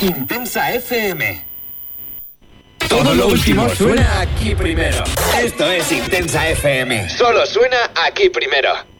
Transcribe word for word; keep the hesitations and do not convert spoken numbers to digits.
Intensa F M. Todo lo último suena aquí primero. Esto es Intensa F M. Solo suena aquí primero.